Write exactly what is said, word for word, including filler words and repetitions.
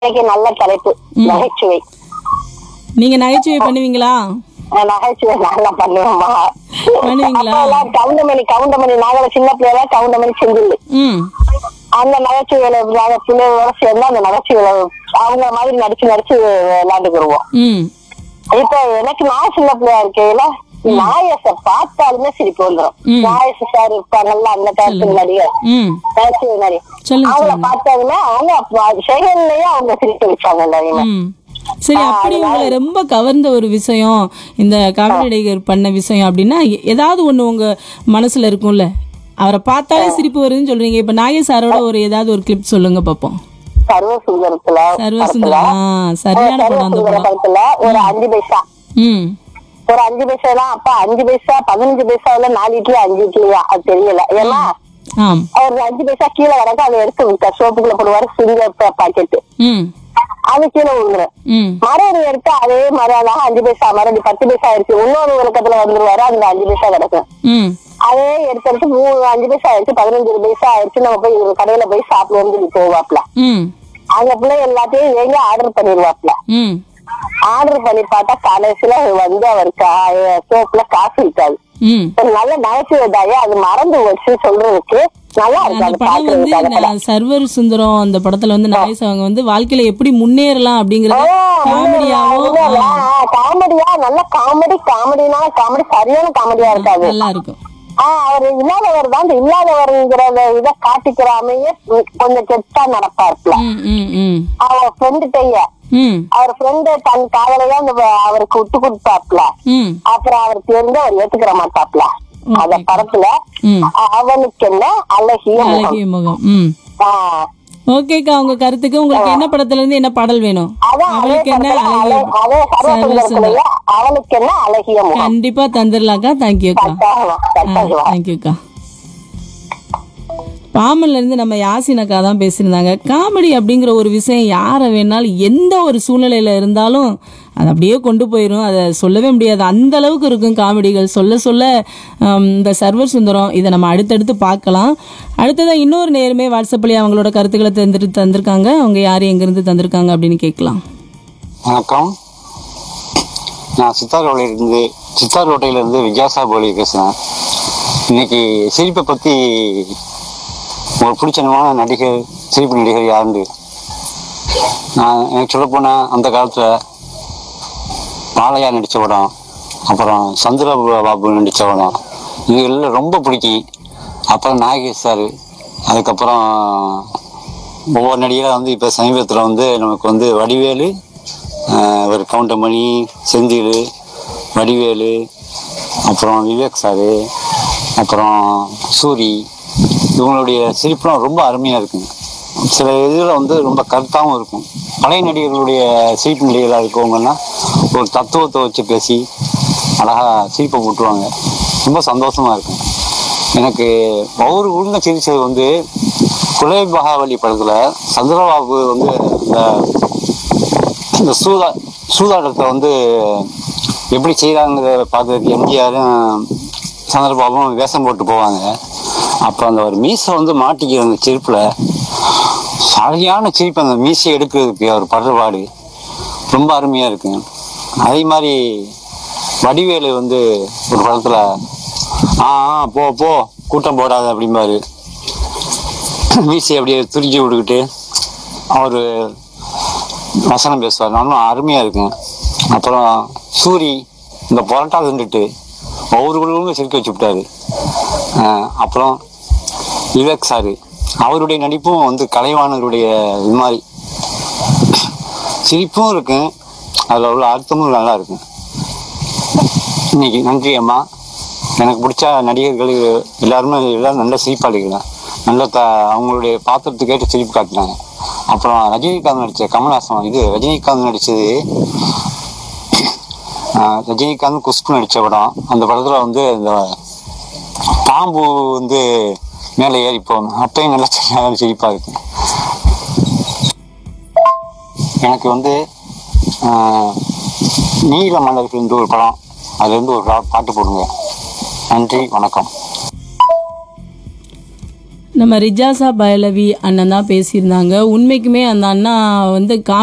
இன்னைக்கு நல்ல தலைப்பு நகைச்சுவை. நீங்க நகைச்சுவை பண்ணுவீங்களா? நகைச்சுவை நல்லா பண்ணுவோம்மா. பண்ணுவீங்களா? கவுண்டமணி கவுண்டமணி நாங்கள சின்ன பிள்ளைல கவுண்டமணி செஞ்சிரு ம் அந்த நகைச்சுவையில நாங்க பிள்ளைகளோட சேர்ந்து அந்த நகைச்சுவையில அவங்க மாதிரி நடிச்சு நடிச்சு விளையாண்டுக்குருவோம். ம் இப்ப எனக்கு நான் சின்ன பிள்ளையா இருக்கையில நாயச பார்த்தாலுமே சிரிப்பு வந்துடும். நாயச சார் இருப்பாங்கல்ல அந்த காலத்து நடிகர் ம் நகைச்சுவை நடிகர், சொல்லுங்க அவங்கள சொல்லுங்க. பார்த்தாலுமே அவங்க செயல்லையே அவங்க சிரிக்க வச்சாங்க எல்லாருமே. ம் சரி, அப்படி உங்களை ரொம்ப கவர்ந்த ஒரு விஷயம், இந்த காமெடி நடிகர் பண்ண விஷயம் அப்படின்னா எ- ஏதாவது ஒண்ணு உங்க மனசுல இருக்கும்ல, அவரை பார்த்தாலே சிரிப்பு வருதுன்னு சொல்றீங்க. இப்ப நாகேஷ் சாரோட ஒரு ஏதாவது ஒரு கிளிப் சொல்லுங்க பாப்போம். சர்வசுந்தரத்துல சர்வசுந்தரா, ஆ, சரியான படம் அந்த சர்வசுந்தர படம். படத்துல ஒரு அஞ்சு பைசா ம் ஒரு அஞ்சு பைசா எல்லாம் அப்ப அஞ்சு பைசா பதினஞ்சு பைசாவில நாலு இட்லி அஞ்சு இட்லியா அது தெரியல. ஏன்னா ஆம் அவர் அஞ்சு பைசா கீழே கிடக்க அதை எடுத்து விட்டார். சோப்புக்குள்ள போடுவாரு சிங்கர் பாக்கெட்டு, ம் அது கீழே விழுந்துரு. ம் மறுபடி எடுத்து அதே மரம் அஞ்சு பைசா மறுபடி பத்து பைசா ஆயிடுச்சு. இன்னொரு விளக்கத்துல வந்துருவாரு, அந்த அஞ்சு பைசா கிடக்கும். ம் அதே எடுத்து எடுத்து மூணு அஞ்சு பைசா ஆயிடுச்சு, பதினஞ்சு பைசா ஆயிடுச்சு. நம்ம போய் ஒரு கடையில போய் சாப்பிடுவோம் சொல்லி போவாப்ல. ம் அந்த பிள்ளை எல்லாத்தையும் எங்க ஆர்டர் பண்ணிடுவாப்ல. ம் ஆர்டர் பண்ணி பார்த்தா கடைசியில வந்து அவருக்கு சோப்புல காசு இருக்காது. ம் ஒரு நல்ல நகைச்சுவைதாயே, அது மறந்து வச்சு சொல்றதுக்கு நல்லா இருக்கு. அந்த அது படம் வந்து பாக்குறதுக்கு அந்த படம். ந- சர்வர் சுந்தரம் அந்த படத்துல வந்து நாகேஷ் அவங்க வந்து வாழ்க்கையில எப்படி முன்னேறலாம் அப்படிங்கறத காமெடியாவும் காமெடியா நல்ல காமெடி காமெடினால காமெடி சரியான காமெடியா இருக்காது. நல்லா இருக்கும். ஆஹ் அவர் இல்லாதவர் தான், இந்த இல்லாதவர்ங்கிற இத காட்டிக்கிறாமையே கொஞ்சம் கெட்டா நடப்பாருல. ம் ம் ம் அவர் ஃப்ரெண்டுடைய ம் அவர் ஃப்ரெண்டு தன் காதலையா அந்த அவருக்கு விட்டு கொடுத்தாப்ல. ம் அப்புறம் அவர் தெரிஞ்சு அவர் ஏத்துக்கிற மாட்டாப்ல. அந்த படத்துல ம் அவனுக்கு என்ன அழகிய முகம். அழகிய முகம். ம் ஆஹ் ஓகேக்கா, உங்க கருத்துக்கு உங்களுக்கு என்ன படத்துல இருந்து என்ன பாடல் வேணும்? அதான் அதே அவளுக்கு என்ன படத்துல அழகிய அழ- அதே சர்வசுந்தரத்திலேயே அவனுக்கு என்ன அழகிய முகம். கண்டிப்பா தந்துடலாக்கா. தேங்க்யூக்கா. கட்டாயம், கட்டாயம். தேங்க்யூக்கா. பாமன்ல இருந்து நம்ம யாசின் அக்கா தான் பேசியிருந்தாங்க. காமெடி அப்படிங்கிற ஒரு விஷயம் யாரை வேணாலும் எந்த ஒரு சூழ்நிலையில இருந்தாலும் அது அப்படியே கொண்டு போயிடும். அதை சொல்லவே முடியாது, அந்த அளவுக்கு இருக்கும் காமெடிகள். சொல்ல சொல்ல ஹம், இந்த சர்வர் சுந்தரம் இதை நம்ம அடுத்தடுத்து பார்க்கலாம். அடுத்ததான் இன்னொரு நேரமே வாட்ஸ்அப்லேயே அவங்களோட கருத்துக்களை தந்துட்டு தந்திருக்காங்க. அவங்க யார் எங்கேருந்து தந்திருக்காங்க அப்படின்னு கேட்கலாம். வணக்கம், நான் சித்தாரோட்டையிலிருந்து சித்தாரோட்டையிலிருந்து விஜயாசா போலி பேசுகிறேன். இன்னைக்கு சிரிப்பை பற்றி ஒரு பிடிச்சமான நடிகர், சிரிப்பு நடிகர் யாருன்னு நான் எனக்கு சொல்லப்போனால் அந்த காலத்தில் பாலையா நடித்த படம், அப்புறம் சந்திர பாபு நடித்த படம், இது எல்லாம் ரொம்ப பிடிக்கும். அப்புறம் நாகேஷ் சார், அதுக்கப்புறம் ஒவ்வொரு நடிகராக வந்து இப்போ சமீபத்தில் வந்து நமக்கு வந்து வடிவேலு, ஆஹ் ஒரு கவுண்டமணி, செந்தில், வடிவேலு, அப்புறம் விவேக் சாரு, அப்புறம் சூரி, இவங்களுடைய சிரிப்புலாம் ரொம்ப அருமையாக இருக்குங்க. சில இதில் வந்து ரொம்ப கருத்தாகவும் இருக்கும். பழைய நடிகர்களுடைய சிரிப்பு நடிகர்களாக இருக்கவங்கன்னா ஒரு தத்துவத்தை வச்சு பேசி அழகாக சிரிப்பை போட்டுருவாங்க. ரொம்ப சந்தோஷமாக இருக்கும். எனக்கு ஒவ்வொரு உள்ள சிரிச்சது வந்து குலை பகாவலி படத்தில் சந்திரபாபு வந்து இந்த இந்த சூதா சூதாட்டத்தை வந்து எப்படி செய்கிறாங்கிறத பார்க்கறதுக்கு எம்ஜிஆரும் சந்திரபாபும் வேஷம் போட்டு போவாங்க. அப்போ அந்த ஒரு மீசை வந்து மாட்டிக்கிற அந்த சிரிப்பில் சரியான சிரிப்பு, அந்த மீசை எடுக்கிறதுக்கு அவர் படுறபாடு ரொம்ப அருமையாக இருக்குங்க. அதே மாதிரி வடிவேலு வந்து ஒரு படத்தில் ஆ ஆ போ போ கூட்டம் போடாத அப்படிம்பாரு. மீசை அப்படியே துருக்கி விட்டுக்கிட்டு அவர் வசனம் பேசுவார், நானும் அருமையாக இருக்குங்க. அப்புறம் சூரி இந்த பரோட்டா தின்றுட்டு ஒவ்வொரு குழுவும் சிரிக்க வச்சு விட்டாரு. அப்புறம் விவேக் சாரு, அவருடைய நடிப்பும் வந்து கலைவாணருடைய இது மாதிரி சிரிப்பும் இருக்கு, அதில் உள்ள அர்த்தமும் நல்லா இருக்கு. இன்னைக்கு நன்றி அம்மா. எனக்கு பிடிச்ச நடிகர்கள் எல்லாருமே எல்லாரும் நல்ல சிரிப்பாளிகள், நல்ல த அவங்களுடைய பாத்திரத்துக்கு ஏற்ற சிரிப்பு காட்டினாங்க. அப்புறம் ரஜினிகாந்த் நடித்த கமல்ஹாசன், இது ரஜினிகாந்த் நடித்தது ரஜினிகாந்த் குஷ்பு நடித்த படம். அந்த படத்தில் வந்து இந்த பாம்பு வந்து மேலே ஏறி போகணும், அப்பயும் நல்லா சிரிப்பாக இருக்கு. எனக்கு வந்து நீல மலர்கள் ஒரு படம், அதுலேருந்து ஒரு பாட்டு போடுங்க. நன்றி, வணக்கம். நம்ம ரிஜாசா பைலவி அண்ணன் தான் பேசியிருந்தாங்க. உண்மைக்குமே அந்த அண்ணா வந்து கா